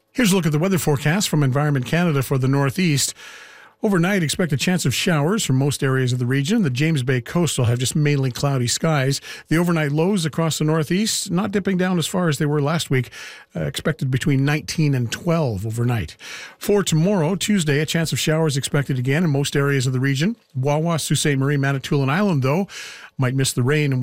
Here's a look at the weather forecast from Environment Canada for the Northeast. Overnight, expect a chance of showers from most areas of the region. The James Bay coast will have just mainly cloudy skies. The overnight lows across the Northeast, not dipping down as far as they were last week, expected between 19 and 12 overnight. For tomorrow, Tuesday, a chance of showers expected again in most areas of the region. Wawa, Sault Ste. Marie, Manitoulin Island, though, might miss the rain and